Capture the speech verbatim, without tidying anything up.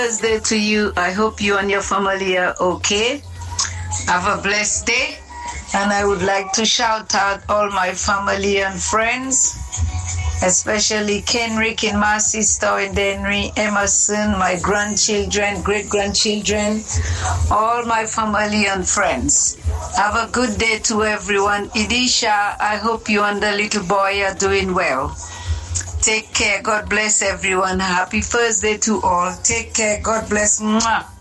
Thursday to you. I hope you and your family are okay. Have a blessed day. And I would like to shout out all my family and friends, especially Kenrick and my sister and Henry, Emerson, my grandchildren, great-grandchildren, all my family and friends. Have a good day to everyone. Idisha, I hope you and the little boy are doing well. Take care. God bless everyone. Happy Thursday to all. Take care. God bless. Mwah.